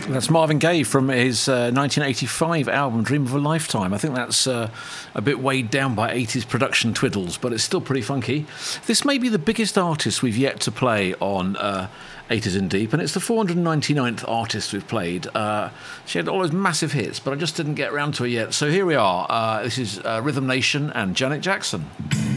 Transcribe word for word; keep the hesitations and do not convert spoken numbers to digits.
That's Marvin Gaye from his uh, nineteen eighty-five album Dream of a Lifetime. I think that's uh, a bit weighed down by eighties production twiddles, but it's still pretty funky. This may be the biggest artist we've yet to play on uh, Eight Is in Deep, and it's the four hundred ninety-ninth artist we've played. Uh, she had all those massive hits, but I just didn't get around to it yet. So here we are. Uh, this is uh, Rhythm Nation and Janet Jackson.